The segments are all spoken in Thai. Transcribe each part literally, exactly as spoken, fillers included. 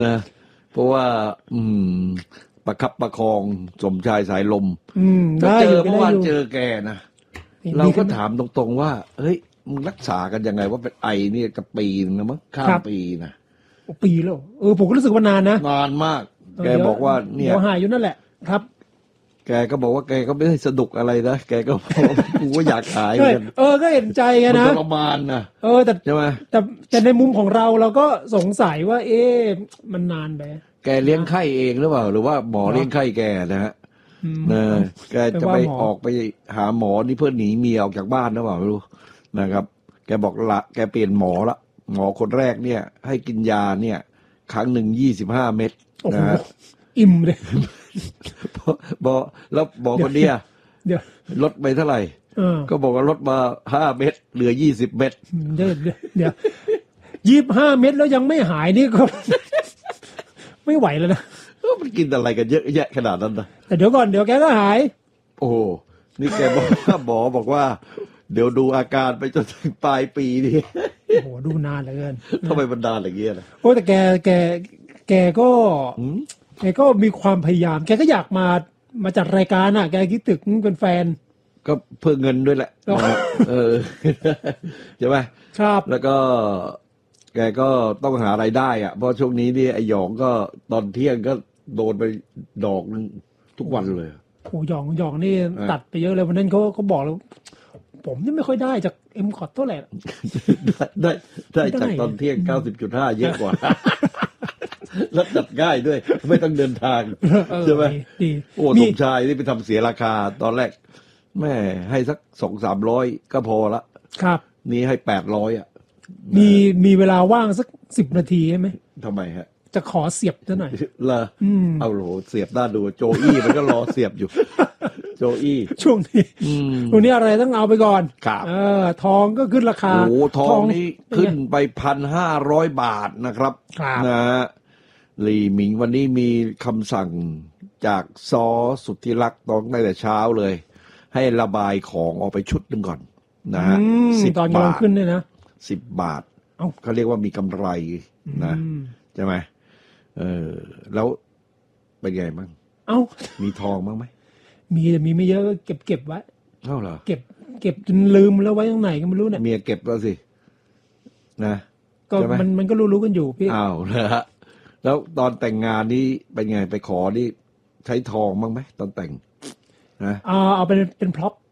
นะเพราะว่าอืมประคับประคองสมชายสายลมก็เจอเมื่อวานเจอแกนะเราก็ถามตรงๆว่าเฮ้ยมึงรักษากันยังไงว่าเป็นไอเนี่ยกับปีนึงนะมั้งข้ามปีนะปีแล้วเออผมก็รู้สึกว่านานนะนานมากแกบอกว่าเนี่ยหายอยู่นั่นแหละครับแกก็บอกว่าแกก็ไม่ได้สนุกอะไรนะแกก็บอกกูก็อยากหายเหมือนกันเออก็เห็นใจไงนะมันทรมานนะเออแต่ใช่ไหมแต่แต่ในมุมของเราเราก็สงสัยว่าเอ๊ะมันนานไปแกเลี้ยงไข้เองหรือเปล่าหรือว่าหมอเลี้ยงไข้แกนะฮะนะแกจะไปออกไปหาหมอนี่เพื่อหนีเมียออกจากบ้านหรือเปล่าไม่รู้นะครับแกบอกละแกเปลี่ยนหมอละหมอคนแรกเนี่ยให้กินยาเนี่ยครั้งหนึ่งยี่สิบห้าเม็ดนะฮะอิ่มเลยบอกแล้วบอกคนเดียวเดี๋ยวลดไปเท่าไหร่ก็บอกว่าลดมาห้าเม็ดเหลือยี่สิบเม็ดเดี๋ยวเดี๋ยวยี่สิบห้าเม็ดแล้วยังไม่หายนี่ก็ไม่ไหวแล้วนะมันกินอะไรกันเยอะแยะขนาดนั้นนะแต่เดี๋ยวก่อนเดี๋ยวแกก็หายโอ้นี่แกบอกว่าหมอบอกว่าเดี๋ยวดูอาการไปจนถึงปลายปีนี่โอ้โหดูนานเหลือเกินทำไมมันนานอย่างเงี้ยนะโอ้แต่แกแกแกก็แกก็มีความพยายามแกก็อยากมามาจัดรายการอ่ะแกคิดถึงเป็นแฟนก็เพื่อเงินด้วยแหละเออใช่ไหมครับแล้วก็แกก็ต้องหารายได้อ่ะเพราะช่วงนี้นี่ไอ้หยองก็ตอนเที่ยงก็โดนไปดอกนึงทุกวันเลยโอ้หยองหยองนี่ตัดไปเยอะเลยวันนั้นเขาเขาบอกแล้วผมนี่ไม่ค่อยได้จากเอ็มคอร์ดเท่าไหร่ได้ได้จากตอนเที่ยง เก้าสิบจุดห้า เยอะกว่าแล้วจัดง่ายด้วยไม่ต้องเดินทางใช่ไหมโอ้สมชายนี่ไปทำเสียราคาตอนแรกแม่ให้สักสองสามร้อยก็พอละครับนี่ให้แปดร้อยอ่ะมีมีเวลาว่างสักสิบนาทีใช่ไหมทำไมฮะจะขอเสียบซะหน่อยเหรอเอาโหเสียบได้ดูโจอี้มันก็รอเสียบอยู่โจอี้ช่วงนี้ช่วงนี้อะไรต้องเอาไปก่อนครับเออทองก็ขึ้นราคาโอ้ทองนี้ขึ้นไปพันห้าร้อยบาทนะครับนะหลี่หมิงวันนี้มีคำสั่งจากซอสุทธิรักษ์ตอนตั้งแต่เช้าเลยให้ระบายของออกไปชุดหนึ่งก่อนนะฮะสิบบาทขึ้นเนี่ยนะสิบบาทเขาเรียกว่ามีกำไรนะใช่ไหมเออแล้วเป็นไงบ้างเอ้ามีทองบ้างไหมมีแต่มีไม่เยอะเก็บเก็บไว้เท่าเหรอเก็บเก็บจนลืมแล้วไว้ตรงไหนก็ไม่รู้เนี่ยเมียเก็บแล้วสินะก็มันมันก็รู้ๆกันอยู่พี่อ้าวนะฮะแล้วตอนแต่งงานนี้เป็นไงไปขอนี่ใช้ทองบ้างไหมตอนแต่งนะอ่าเอาเป็นเป็นพร็อพ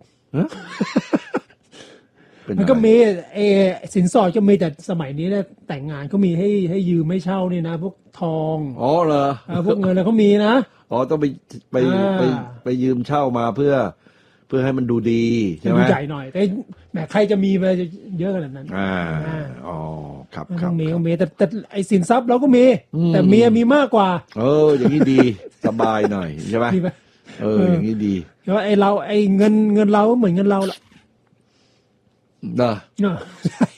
มันก็มีเอสินสอดก็มีแต่สมัยนี้เนี่ยแต่งงานก็มีให้ให้ยืมไม่เช่านี่นะพวกทองอ๋อเหรอพวกเงินอะไรเขามีนะอ๋อต้องไปไปไปไปยืมเช่ามาเพื่อเพื่อให้มันดูดีใช่ไหมดูใหญ่หน่อยแต่แหมใครจะมีไปเยอะขนาดนั้นอ่าอ๋อครับครับมีก็มีแต่แต่ไอสินทรัพย์เราก็มีแต่เมียมีมากกว่าเอออย่างนี้ดีสบายหน่อยใช่ไหมเอออย่างนี้ดีเพราะไอเราไอเงินเงินเราเหมือนเงินเราละเนอะใช่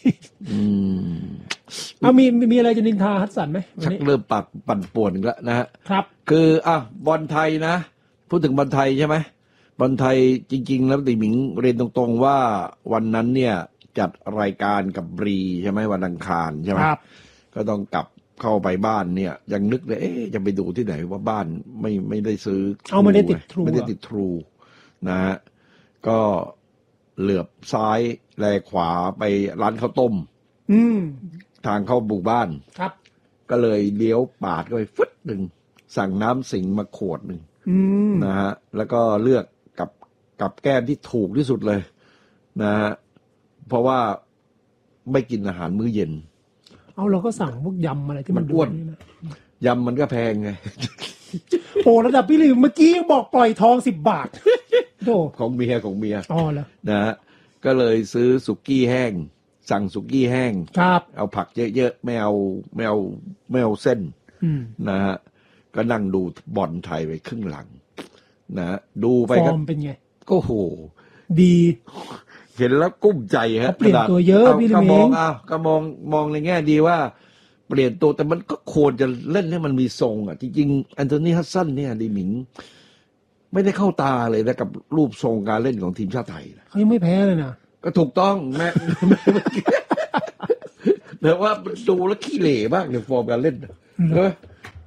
เอามีมีอะไรจะนินทาฮัสสันไหมชักเริ่มปากปั่นป่วนแล้วนะฮะครับคืออ่ะบอลไทยนะพูดถึงบอลไทยใช่ไหมบอลไทยจริงๆแล้วติหมิงเรียนตรงๆว่าวันนั้นเนี่ยจัดรายการกับบรีใช่ไหมวันอังคารใช่ไหมก็ต้องกลับเข้าไปบ้านเนี่ยยังนึกเลยเอ๊ะจะไปดูที่ไหนว่าบ้านไม่ไม่ได้ซื้อเอาไม่ได้ติดทรูไม่ได้ติดทรูนะฮะก็เหลือบซ้ายแลขวาไปร้านข้าวต้มทางเข้าหมู่บ้านครับก็เลยเลี้ยวปาดเข้าไปฟึดหนึ่งสั่งน้ำสิงมาขวดหนึ่งนะฮะแล้วก็เลือกกับกับแก้มที่ถูกที่สุดเลยนะฮะเพราะว่าไม่กินอาหารมื้อเย็นเอาเราก็สั่งพวกยำอะไรที่มันอ้วนยำมันก็แพงไงโอ้ระดับพี่ลิวเมื่อกี้ยังบอกปล่อยทองสิบบาทโธ่ของเมียของเมียอ๋อแล้วนะฮะก็เลยซื้อสุกี้แห้งสั่งสุกี้แห้งครับเอาผักเยอะๆไม่เอาไม่เอาไม่เอาเส้นนะฮะก็นั่งดูบอลไทยไปครึ่งหลังนะดูไปก็ฟอร์มเป็นไงก็โหดีเห็นแล้วกุ้มใจฮะเปลี่ยนตัวเยอะพี่ลิวก็มองอ้าวก็มองมองในแง่ดีว่าเปลี่ยนตัวแต่มันก็ควรจะเล่นให้มันมีทรงอ่ะจริงๆแอนโทนีฮัสซันเนี่ยดิหมิงไม่ได้เข้าตาเลยนะกับรูปทรงการเล่นของทีมชาติไทยเขายังไม่แพ้เลยนะก็ถูกต้องแม่แต่ว่าดูแล้วขี้เหร่มากในฟอร์มการเล่นเนอะ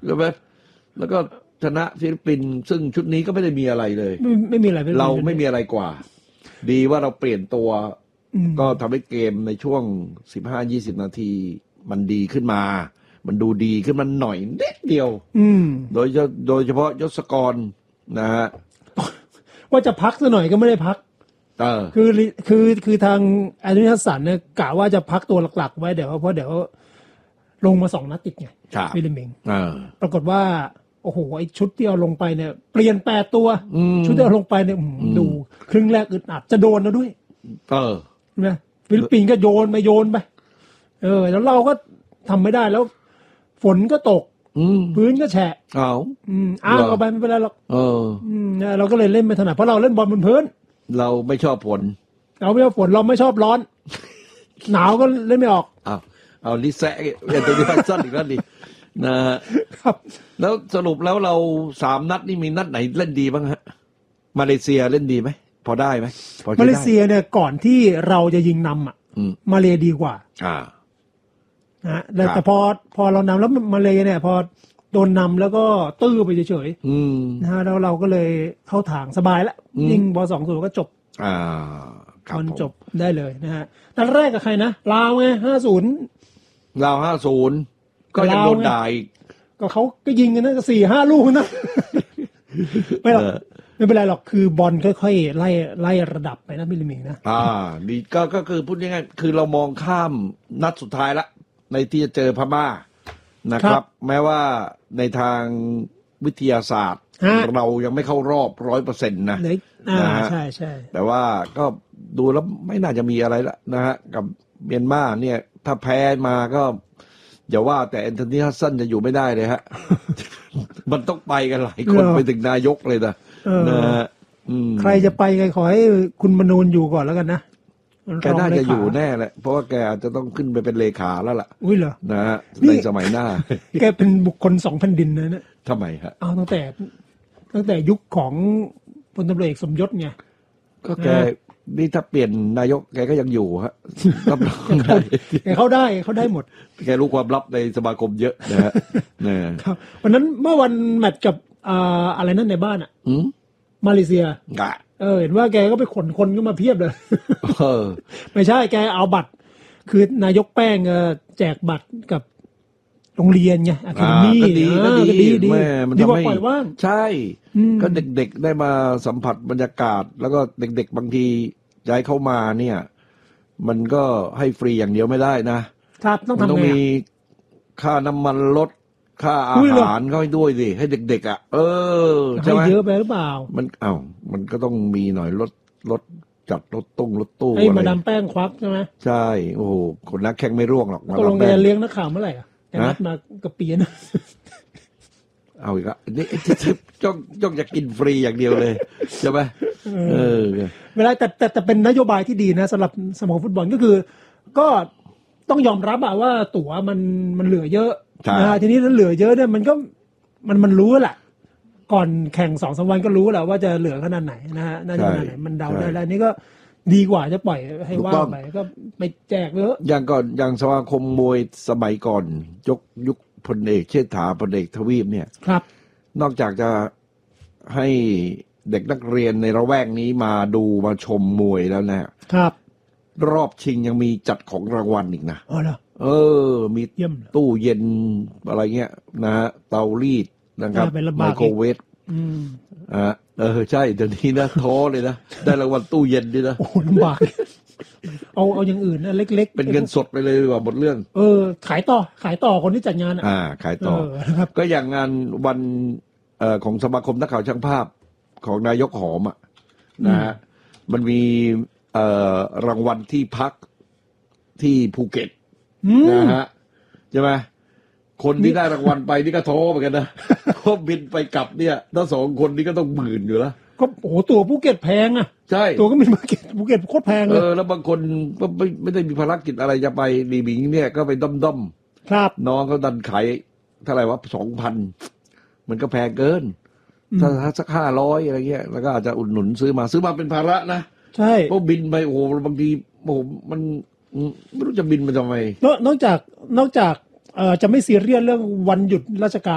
ใช่ไหมแล้วก็ชนะฟิลิปปินส์ซึ่งชุดนี้ก็ไม่ได้มีอะไรเลยไม่ไม่มีอะไรเราไม่มีอะไรกว่าดีว่าเราเปลี่ยนตัวก็ทำให้เกมในช่วง สิบห้าถึงยี่สิบ นาทีมันดีขึ้นมามันดูดีขึ้นมาหน่อยนิดเดียวโดยโดยเฉพาะยศกรนะฮะว่าจะพักซะหน่อยก็ไม่ได้พักเออคือคือคือทางแอนโทนี ฮัดสันเนี่ยกะว่าจะพักตัวหลักๆไว้เดี๋ยวเพราะเดี๋ยวลงมาสองนัดติดไงฟิลิปปินส์ปรากฏว่าโอ้โหไอชุดที่เอาลงไปเนี่ยเปลี่ยนแปดตัวชุดที่เอาลงไปเนี่ยดูครึ่งแรกอึดอัดจะโดนแล้วด้วยเออนะฟิลิปปินส์ก็โยนไปโยนไปเออแล้วเราก็ทำไม่ได้แล้วฝนก็ตกพื้นก็แฉะอ้าวอ้างเอาไปไม่เป็นไรหรอกเออเราก็เลยเล่นไม่ถนัดเพราะเราเล่นบอลบนพื้นเราไม่ชอบฝนเราไม่ชอบฝนเราไม่ชอบร้อนหนาวก็เล่นไม่ออกอ้าวเอาลิแซะเป็นตัวที่สั้นอีกแล้วดินะครับแล้วสรุปแล้วเราสามนัดนี่มีนัดไหนเล่นดีบ้างฮะมาเลเซียเล่นดีไหมพอได้ไหมมาเลเซียเนี่ยก่อนที่เราจะยิงนำอ่ะมาเลดีกว่าอ่านะแต่พอพอเรานำแล้วมาเลเนี่ยพอโดนนำแล้วก็ตื้อไปเฉยๆนะฮะแล้วเราก็เลยเข้าถางสบายแล้วยิงบอลสองศูนย์ก็จบอ่ามันจบได้เลยนะฮะนัดแรกกับใครนะลาวไงห้าศูนย์ลาวห้าศูนย์ก็ยังโดนด่าอีกก็เขาก็ยิงกันนะสี่ห้าลูกนะไม่หรอกไม่เป็นไรหรอกคือบอลค่อยๆไล่ไล่ระดับไปนะพี่ลิมิงนะอ่าดีก็ก็คือพูดง่ายๆคือเรามองข้ามนัดสุดท้ายละในที่จะเจอพม่านะครับแม้ว่าในทางวิทยาศาสตร์เรายังไม่เข้ารอบร้อยเปอร์เซ็นต์นะนะฮะใช่ใช่แต่ว่าก็ดูแล้วไม่น่าจะมีอะไรละนะฮะกับเมียนมาเนี่ยถ้าแพ้มาก็อย่าว่าแต่แอนโทนี ฮัดสันจะอยู่ไม่ได้เลยฮะ มันต้องไปกันหลายคนไปถึงนายกเลยนะนะฮะใครจะไปใครขอให้คุณมนูนอยู่ก่อนแล้วกันนะแกน่าจะอยู่แน่แหละเพราะว่าแกอาจจะต้องขึ้นไปเป็นเลขาแล้วล่ะอุ้ยเหรอนะฮะในสมัยหน้าแกเป็นบุคคลสองแผ่นดินนะเนี่ยทำไมฮะเอาตั้งแต่ตั้งแต่ยุคของพลตำรวจเอกสมยศไงก็แกนี่ถ้าเปลี่ยนนายกแกก็ยังอยู่ฮะรับรองได้แกเขาได้เขาได้หมดแกรู้ความลับในสมาคมเยอะนะฮะนะครับวันนั้นเมื่อวันแมตช์กับอ่าอะไรนั่นในบ้านอ่ะมาเลเซียเออเห็นว่าแกก็ไปขนคนก็มาเพียบเลยไม่ใช่แกเอาบัตรคือนายกแป้งแจกบัตรกับโรงเรียนไงอะคาเดมี่ก็ดีก็ดีแม่มันทำให้ใช่ก็เด็กๆได้มาสัมผัสบรรยากาศแล้วก็เด็กๆบางทีย้ายเข้ามาเนี่ยมันก็ให้ฟรีอย่างเดียวไม่ได้นะครับต้องทำไงต้องมีค่าน้ำมันรถค่าอาหารเขาให้ด้วยสิให้เด็กๆอ่ะเออใช่ไหมเยอะไปหรือเปล่ามันเอ้ามันก็ต้องมีหน่อยรถรถจัดรถตุ้งรถตู้ไอ้มาดามแป้งควักใช่ไหมใช่โอ้โหคนนักแข่งไม่ร่วงหรอกมาดามแป้งตกลงจะเลี้ยงนักข่าวเมื่อไหร่อ่ะนัดมากับปีนะเอาอีกแล้วนี่จ้องจ้องจะกินฟรีอย่างเดียวเลยใช่ไหมเออเวลาแต่แต่แต่เป็นนโยบายที่ดีนะสำหรับสโมสรฟุตบอลก็คือก็ต้องยอมรับอะว่าตั๋วมันมันเหลือเยอะนะฮะทีนี้ถ้าเหลือเยอะเนี่ยมันก็มันมันรู้แหละก่อนแข่งสองสามวันก็รู้แหละว่าจะเหลือขนาดไหนนะฮะน่าจะขนาดไหนมันเดาได้แล้วนี่ก็ดีกว่าจะปล่อยให้ว่างไปก็ไปแจกเยอะอย่างก่อนอย่างสมาคมมวยสมัยก่อนยกยุคพลเอกเชษฐาพลเอกทวีปเนี่ยครับนอกจากจะให้เด็กนักเรียนในละแวกนี้มาดูมาชมมวยแล้วนะครับรอบชิงยังมีจัดของรางวัลอีกนะอ๋อเหรอเออมีตู้เย็นอะไรเงี้ยนะฮะเตารีดนะครับไมโครเวฟอ่าเออใช่เดี๋ยวนี้นะท้อเลยนะได้รางวัลตู้เย็นด้วยนะโอ้ลำบากเอาเอาอย่างอื่นนะเล็กๆเป็นเงินสดไปเลยว่าหมดเรื่องเออขายต่อขายต่อคนที่จัดงานอ่าขายต่อก็อย่างงานวันเอ่อของสมาคมนักข่าวช่างภาพของนายกหอมอ่ะนะฮะมันมีเอ่อรางวัลที่พักที่ภูเก็ตนะฮะใช่ไหมคนที่ได้รางวัลไปนี่ก็ท้อเหมือนกันนะเพราะบินไปกลับเนี่ยทั้งสองคนนี้ก็ต้องหมื่นอยู่แล้วก็โอ้โหตั๋วภูเก็ตแพงอ่ะใช่ตั๋วก็มีภูเก็ตภูเก็ตโคตรแพงเลยเออแล้วบางคนก็ไม่ไม่ได้มีภารกิจอะไรจะไปดีบิงเนี่ยก็ไปด้อมด้อมครับน้องเขาดันขายเท่าไหร่วะสองพันมันก็แพงเกินถ้าสักห้าร้อยอะไรเงี้ยแล้วก็อาจจะอุดหนุนซื้อมาซื้อมาเป็นภาระนะใช่เพราะบินไปโอ้โหบางทีโอ้โหมันไม่รู้จะบินมาทำไมนอกจากนอกจากเอ่อจะไม่ซีเรียสเรื่องวันหยุดราชการอ่ะ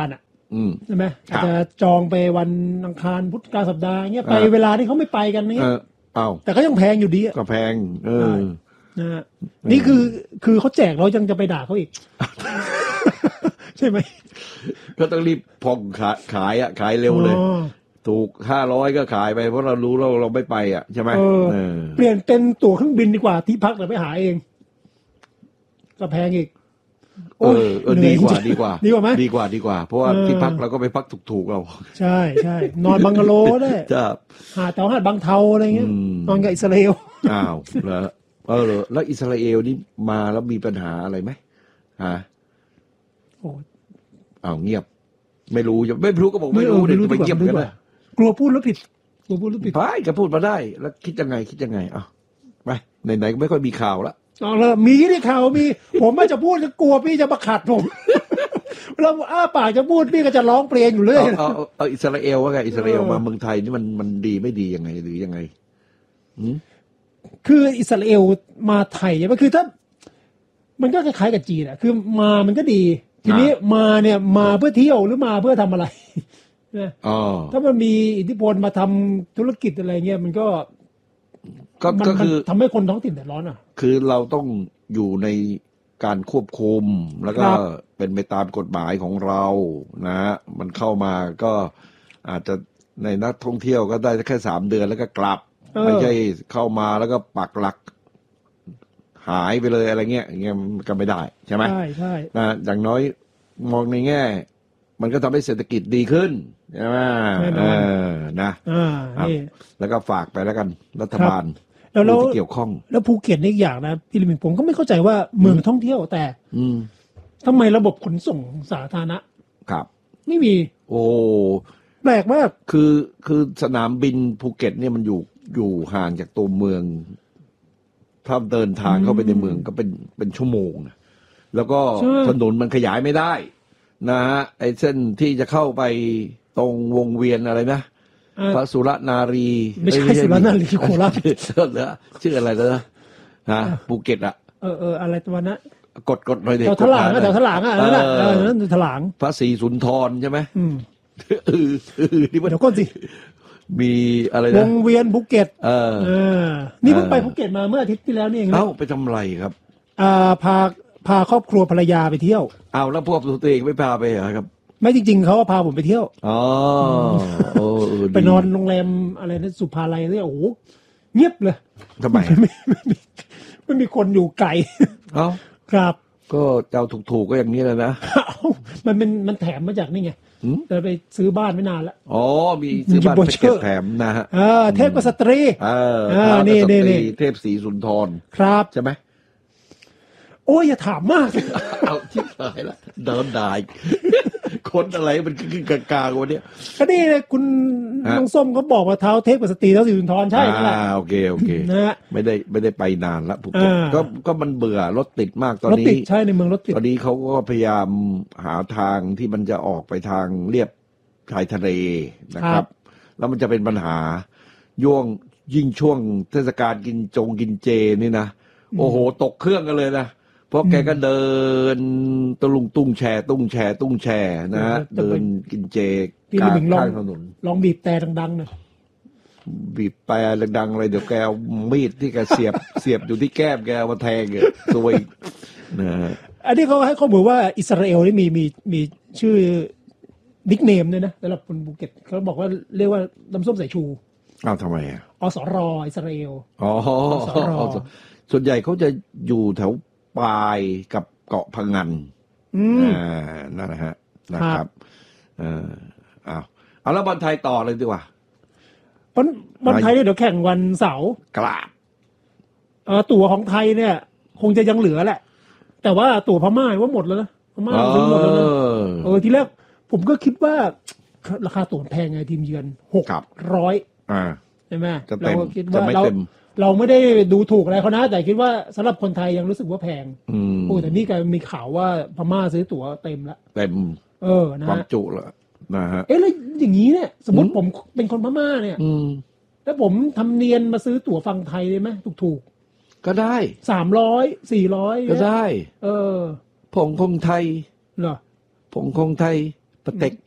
อืมใช่ไหมครัอาบจจะจองไปวันอังคารพุธกลางสัปดาห์เงี้ยไปอ่าเวลาที่เขาไม่ไปกันเนี้เอย อเอ้าแต่ก็ยังแพงอยู่ดีอะก็แพง เออนะฮะนี่คือคือเขาแจกเรายังจะไปด่าเขาอีก ใช่ไหมก็ต้องรีบพองขายขายอ่ะขายเร็วเลยอ๋อถูกห้าร้อยก็ขายไปเพราะเรารู้เราเราไม่ไปอ่ะใช่ไหมเออเออเปลี่ยนเป็นตั๋วเครื่องบินดีกว่าที่พักเราไปหาเองก็แพงอีกเออเออดีกว่าดีกว่าดีกว่าไหมดีกว่าดีกว่า เพราะว่าเออที่พักเราก็ไปพักถูกๆเราใช่ใช่นอนบังกะโลได้จะหาดแถวหาดบางเทาอะไรเงี้ยอืมนอนกับอิสราเอลอ้าวแล้วเออเหรอแล้วอิสราเอลนี่มาแล้วมีปัญหาอะไรไหมฮะโอ้อ้าวเงียบ ไม่รู้จะไม่รู้ก็บอกไม่รู้เดี๋ยวจะไปเงียบกันนะกลัวพูดแล้วผิดกลัวพูดแล้วผิดไปก็พูดมาได้ แล้วคิดยังไงคิดยังไงอ้าวไปไหนๆก็ไม่ค่อยมีข่าวละเอาละมีที่ข่าวมี ผมไม่จะพูดจะกลัวพี่จะมาขัดผม เราอ้าปากจะพูดพี่ก็จะร้องเพลงอยู่เรื่อยเอาเอาเอาเอาอิสราเอลว่าไงอิสราเอลเออมาเมืองไทยนี่มันมันดีไม่ดียังไงหรือยังไงหืมคืออิสราเอลมาไทยเนี่ยมันคือถ้า มันก็คล้ายๆกับจีนอะคือมามันก็ดี ทีนี้มาเนี่ยมาเพื่อเที่ยวหรือมาเพื่อทำอะไร นะอ๋อถ้ามันมีอิทธิพลมาทำธุรกิจอะไรเงี้ยมันก็ก็มันก็คือมันทำให้คนท้องถิ่นเดือดร้อนอ่ะคือเราต้องอยู่ในการควบคุม แล้วก็ครับเป็นไปตามกฎหมายของเรานะ มันเข้ามาก็อาจจะในนักท่องเที่ยวก็ได้แค่สามเดือนแล้วก็กลับเออไม่ใช่เข้ามาแล้วก็ปักหลัก หายไปเลยอะไรเงี้ยอย่างเงี้ยมันก็ไม่ได้ใช่ไหมใช่ใช่นะอย่างน้อยมองในแง่ มันก็ทำให้เศรษฐกิจดีขึ้นใช่ไหมเออนะอ่านี่แล้วก็ฝากไปแล้วกันรัฐบาลแล้วแล้วผู้ที่เกี่ยวข้องแล้วภูเก็ตนี่อีกอย่างนะพี่ลิมิงผมก็ไม่เข้าใจว่าเมืองท่องเที่ยวแต่อืมทำไมระบบขนส่งสาธารณะครับไม่มีโอ้แปลกมากคือคือสนามบินภูเก็ตเนี่ยมันอยู่อยู่ห่างจากตัวเมือง ถ้าเดินทางเข้าไปในเมืองก็เป็นเป็นชั่วโมงนะแล้วก็ใช่ถนนมันขยายไม่ได้ นะฮะไอ้เส้นที่จะเข้าไปตรงวงเวียนอะไรนะอ่าพระสุรนารีไม่ใช่เอ้ยสุรนารีโคราชชื่อเหรอชื่ออะไรนะฮะภูเก็ตอะเออเอออะไรตัวนั้นกดกดหน่อยเด็กแถวถลางอะแถวถลางอะนั่นแหละเออนั่นถลางพระศรีสุนทรใช่ไหมอืมเออเออที่มันเดี๋ยวก่อนสิมีอะไรวนะงเวียนภูเก็ตเออเออนี่เพิ่งเออไปภูเก็ตมาเมื่ออาทิตย์ที่แล้วนี่เองนะเอ้าไปทำอะไรครับอ่าพาพาครอบครัวภรรยาไปเที่ยวเอาแล้วพวกตัวเองไม่พาไปเหรอครับไม่จริง ๆเขาก็พาผมไปเที่ยวอ๋อโอ้เออดีไปนอนโรงแรมอะไรนะสุภาลัยเนี่ยโอ้โหเงียบเลยทำไมไม่ไม่ไม่ไม่มีคนอยู่ไกลเอ้าครับก็เจ้าถูกๆก็อย่างนี้แหละนะเอ้ามันเป็นมันแถมมาจากนี่ไงหืมแต่ไปซื้อบ้านไม่นานแล้วอ๋อมีซื้อบ้านมีแพ็กเกจ voucher แถมนะฮะเออเทพกษัตรีเออเออพระนี่กษัตนี่รีนี่เทพศรีสุนทรครับใช่ไหมโอ้ยอย่าถามมากเอาชิบหายละเดินได้ คนอะไรมันขึ้นกลางๆวันเนี้ยก็นี่เลยคุณฮะน้องส้มเขาบอกว่าเท้าเทพกษัตรีเท้าสิริสุนทรใช่นั่นแหละอ่าโอเคโอเคนะฮะไม่ได้ไม่ได้ไปนานละภูเก็ตอ่าก็ก็มันเบื่อรถติดมากตอนรถตินี้ดใช่ในเมืองรถติดตอนนี้เขาก็พยายามหาทางที่มันจะออกไปทางเรียบชายทะเลนะครับ แล้วมันจะเป็นปัญหาย่วงยิ่งช่วงเทศกาลกินจงกินเจนี่นะโอ้โห ตกเครื่องกันเลยนะเพราะแกก็เดินตะลุงตุ้งแชตุ้งแชตุ้งแชนะฮะจะเดิไปนกินเจพี่กลาลิงมิงลองข้างถนนลองบีบแต่ดังๆหน่อยบีบแปรดังๆอะไรเดี๋ยวแกเอามีดที่แกเสียบ เสียบอยู่ที่แก้มแกเอามาแทงแกซวยนะฮะอันนี้เขาให้ข้อมูลว่าอิสราเอลนี่มีมีมีชื่อนิกเนมด้วยนะสำหรับคนภูเก็ตเขาบอกว่าเรียกว่าน้ำส้มสายชูอ้าวทำไมอ่ะอสรอิสราเอลอ๋อสรส่วนใหญ่เขาจะอยู่แถวปลายกับเกาะพังงันอืมอ่านั่นนะฮะนะคครัรับบ เออเอาเอาแล้วบอลไทยต่อเลยดีกว่าบอลบอลไทยเนี่ยเดี๋ยวแข่งวันเสาร์กราบเออตั๋วของไทยเนี่ย คงจะยังเหลือแหละ แต่ว่าตั๋วพม่าว่าหมดแล้วนะพม่าซื้อหมดแล้วนะเออทีแรกผมก็คิดว่าราคาตั๋วแพงไงทีมเยือนหกร้อยอ่าใช่ไหมจะเต็เรามก็คิดจะว่าไม่เราเต็มเราไม่ได้ดูถูกอะไรเขานะ แต่คิดว่าสำหรับคนไทยยังรู้สึกว่าแพงอืมโอ้แต่นี่ก็มีข่าวว่าพม่าซื้อตั๋วเต็มแล้วเต็มเออนะความฮะจุแล้วนะฮะเอ๊ะแล้วอย่างนี้เนี่ย สมมติอืมผมเป็นคนพม่าเนี่ยอืมแล้วผมทำเนียนมาซื้อตั๋วฟังไทยได้ไหมถูกก็ได้ๆสามร้อยสี่ร้อยก็ได้เออผงคงไทยเหรอผงคงไทยประเต็ก